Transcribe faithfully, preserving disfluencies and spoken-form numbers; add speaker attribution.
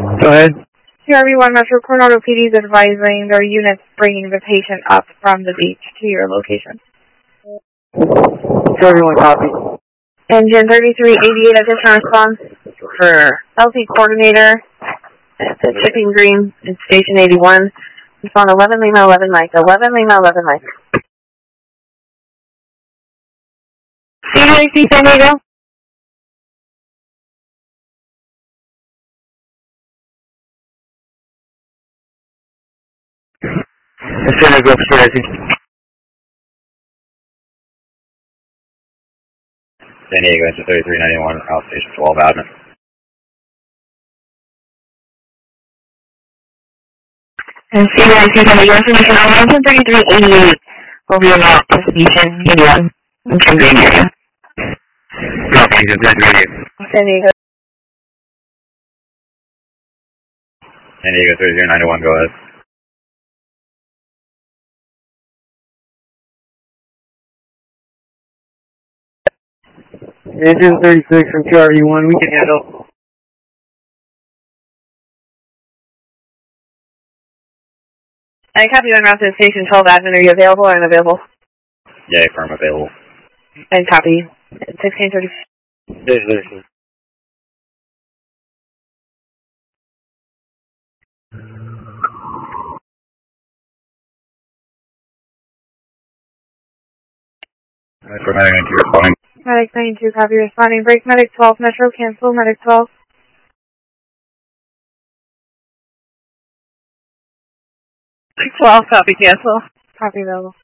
Speaker 1: Go ahead.
Speaker 2: C R V one Metro Coronado P D is advising their units bringing the patient up from the beach to your location.
Speaker 1: C R V one copy.
Speaker 2: Engine thirty-three eighty-eight, additional response for L P coordinator at the Chipping Green in Station eighty-one. Respond eleven Lima eleven Mike, eleven Lima eleven Mike. C D I C San Diego?
Speaker 1: San Diego, C D I C.
Speaker 3: San Diego, engine thirty-three ninety-one, outstation twelve Admin.
Speaker 2: And C D I C San Diego, information on engine thirty-three eighty-eight will be about to Station eighty-one in Chipping Green area.
Speaker 3: Copy, engine thirty-three eighty-eight.
Speaker 2: San Diego.
Speaker 3: San Diego, thirty-three ninety-one, go ahead.
Speaker 1: Engine thirty-six from C R V one, we can handle.
Speaker 2: I copy on route to Station twelve Admin. Are you available or unavailable?
Speaker 3: Yeah, firm available.
Speaker 2: And copy. sixteen thirty.
Speaker 1: Yes, yes.
Speaker 3: For Medic ninety-two, responding.
Speaker 2: Medic ninety-two, copy responding. Break Medic twelve, Metro, cancel, Medic twelve. twelve, copy, cancel. Copy available.